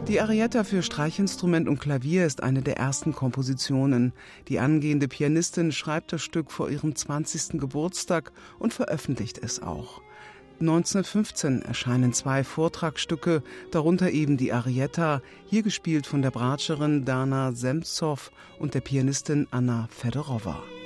Die Arietta für Streichinstrument und Klavier ist eine der ersten Kompositionen. Die angehende Pianistin schreibt das Stück vor ihrem 20. Geburtstag und veröffentlicht es auch. 1915 erscheinen 2 Vortragsstücke, darunter eben die Arietta, hier gespielt von der Bratscherin Dana Semzow und der Pianistin Anna Fedorova.